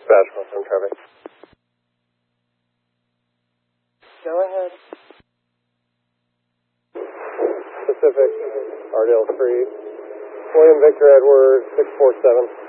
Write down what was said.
Dispatch, confirm traffic. Go ahead. Pacific, RDL 3, William Victor Edward, 647.